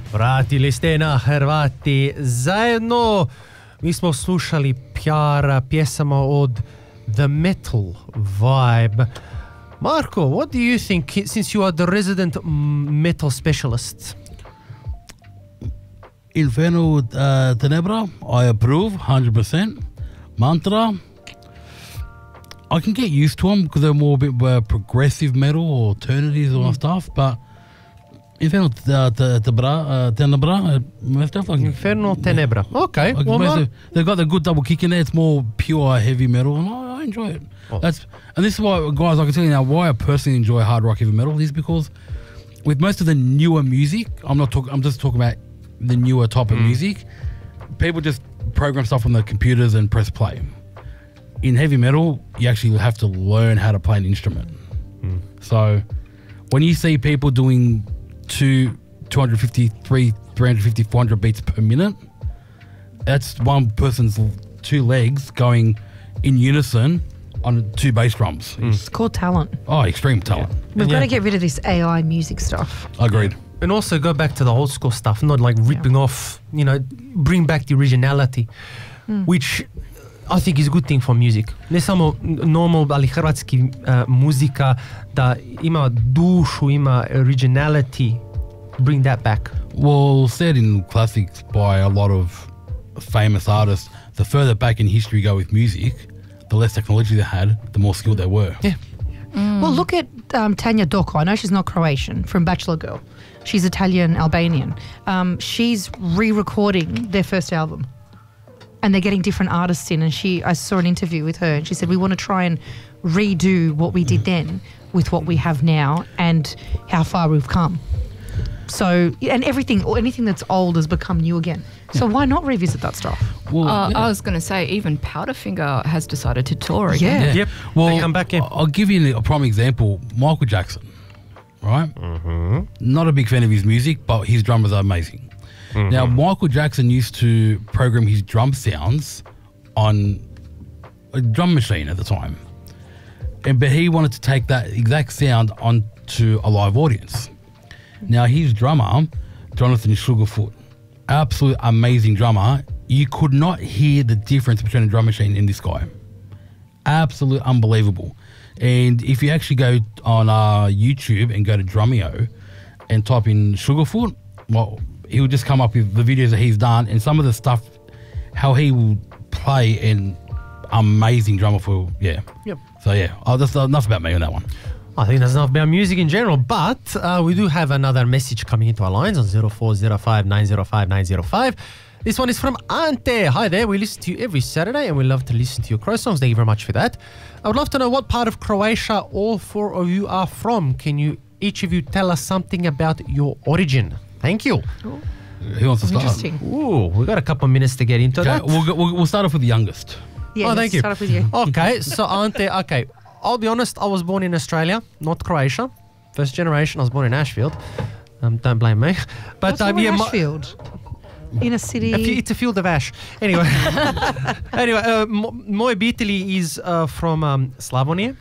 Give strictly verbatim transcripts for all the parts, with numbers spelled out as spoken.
Vratili ste na Hrvati zajedno. Mi smo slušali P R pjesama od The Metal Vibe. Marko, what do you think, since you are the resident metal specialist? Inferno uh, Tenebra, I approve one hundred percent. Mantra, I can get used to them because they're more a bit uh, progressive metal or alternatives or mm. stuff, but Inferno uh, Tenebra, uh, Tenebra, uh, stuff like Inferno Tenebra. Okay, like well, they've, they've got the good double kick in there. It's more pure heavy metal, and I, I enjoy it. Oh. That's and this is why, guys, I can tell you now why I personally enjoy hard rock heavy metal is because with most of the newer music, I'm not talking. I'm just talking about the newer type of mm. music. People just program stuff on the computers and press play. In heavy metal, you actually have to learn how to play an instrument. Mm. So when you see people doing two, two fifty, three, three fifty, four hundred beats per minute, that's one person's two legs going in unison on two bass drums. Mm. It's called talent. Oh, extreme talent. Yeah. We've and got yeah. to get rid of this A I music stuff. Agreed. And also go back to the old school stuff, not like ripping yeah. off, you know, bring back the originality, mm. which I think is a good thing for music. Ne samo normal, ali hrvatski uh, muzika, da ima dušu, ima originality, bring that back. Well, said in classics by a lot of famous artists, the further back in history you go with music, the less technology they had, the more skilled they were. Yeah. Mm. Well, look at um, Tanja Doko. I know she's not Croatian, from Bachelor Girl. She's Italian, Albanian. Um, she's re-recording their first album. And they're getting different artists in. And she, I saw an interview with her and she said, we want to try and redo what we did then with what we have now and how far we've come. So, and everything, or anything that's old has become new again. So yeah. why not revisit that stuff? Well, uh, yeah. I was going to say, even Powderfinger has decided to tour again. Yeah. yeah. Yep. Well, they come back in. I'll give you a prime example. Michael Jackson, right? Mm-hmm. Not a big fan of his music, but his drummers are amazing. Mm-hmm. Now, Michael Jackson used to program his drum sounds on a drum machine at the time. And but he wanted to take that exact sound onto a live audience. Now, his drummer, Jonathan Sugarfoot, absolute amazing drummer. You could not hear the difference between a drum machine and this guy. Absolute unbelievable. And if you actually go on uh, YouTube and go to Drumeo and type in Sugarfoot, well, he would just come up with the videos that he's done and some of the stuff, how he will play, and amazing drummer for, yeah. Yep. So, yeah, oh, that's enough about me on that one. I think that's enough about music in general, but uh, we do have another message coming into our lines on zero four zero five nine zero five nine zero five. This one is from Ante. Hi there, we listen to you every Saturday and we love to listen to your Crow songs. Thank you very much for that. I would love to know what part of Croatia all four of you are from. Can you, each of you, tell us something about your origin? Thank you. Ooh. Who wants to start? Interesting. Ooh, we've got a couple of minutes to get into Okay, that. we'll, go, we'll, we'll start off with the youngest. Yeah, oh, thank you. Start off with you. Okay, so Ante, okay. I'll be honest, I was born in Australia, not Croatia. First generation, I was born in Ashfield. Um, don't blame me. But What's um, wrong yeah, with my, Ashfield? In a city. A f- it's a field of ash. Anyway, anyway, uh, moj obitelji is uh, from um, Slavonije.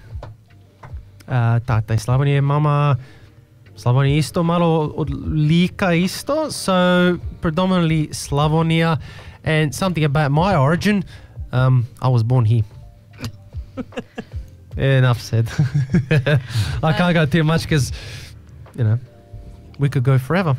Uh, tata je Slavonije, mama Slavonije isto, malo od Lika isto. So predominantly Slavonia, and something about my origin. Um, I was born here. Enough said. I can't go too much because, you know, we could go forever.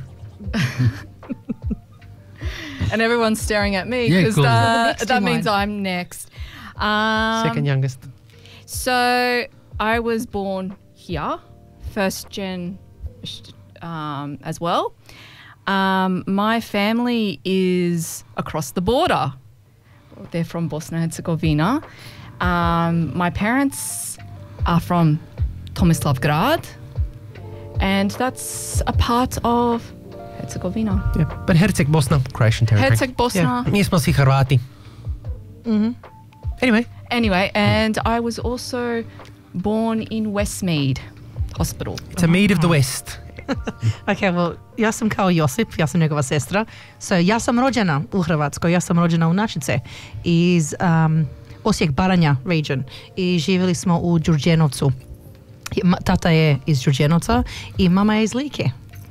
And everyone's staring at me Yeah, because cool. uh, that in means line. I'm next. Um, Second youngest. So I was born here, first gen um, as well. Um, my family is across the border. They're from Bosnia and Herzegovina. Um, my parents are from Tomislavgrad, and that's a part of Herzegovina. Yeah, but Herceg Bosna, Croatian territory. Herceg Bosna. Yeah, mi smo svi Hrvati. Mm-hmm. Anyway. Anyway, and I was also born in Westmead Hospital. It's a mead of the West. Okay, well, ja sam kao Josip, ja sam njegova sestra. So, ja sam rođena u Hrvatskoj, ja sam rođena u Našice iz um, Osijek Baranja region i živjeli smo u Đurđenovcu. Tata je iz Đurđenovca i mama je iz Like.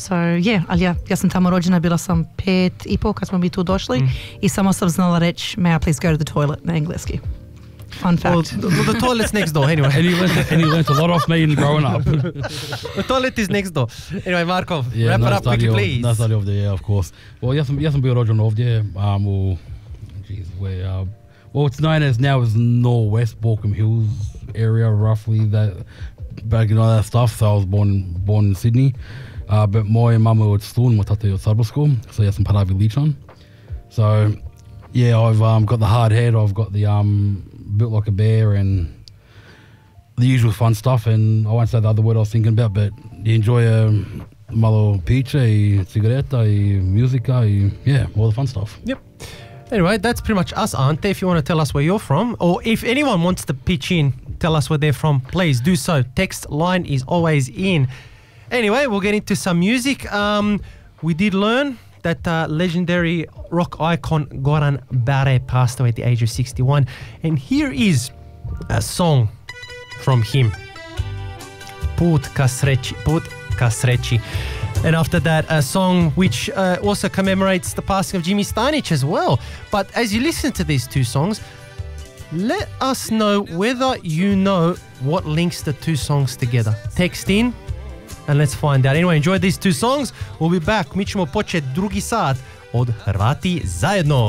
So, yeah, ali ja, ja sam tamo rođena, bila sam pet i pol kad smo mi tu došli i samo sam znala reći, may I please go to the toilet na engleski. Fun fact. Well, the, the toilet's next door anyway. And he learned, and he learned a lot off me in growing up. The toilet is next door. Anyway, Marko, Yeah, wrap it nice up quickly, study of- please. Nice study ovdje, yeah, of course. Well, ja sam, ja sam bio rođen ovdje. Um, well, geez, where, uh, well, it's known as now as Northwest Balcombe Hills area, roughly that, back in all that stuff. So I was born born in Sydney. Uh, but moja mama je od Slun, moj tata je od Srbsko, so ja sam pravi Ličan. So, yeah, I've um, got the hard head, I've got the um, built like a bear and the usual fun stuff, and I won't say the other word I was thinking about, but you enjoy a malo piće i cigareta i muzika i, yeah, all the fun stuff. Yep. Anyway, that's pretty much us, Ante. If you want to tell us where you're from, or if anyone wants to pitch in, tell us where they're from, please do so. Text line is always in. Anyway, we'll get into some music. Um, we did learn that uh, legendary rock icon Goran Bare passed away at the age of sixty-one. And here is a song from him. Put ka sreći, Put ka sreći. And after that, a song which uh, also commemorates the passing of Jimmy Steinich as well. But as you listen to these two songs, let us know whether you know what links the two songs together. Text in and let's find out. Anyway, enjoy these two songs. We'll be back. Mi ćemo početi drugi sat od Hrvati zajedno.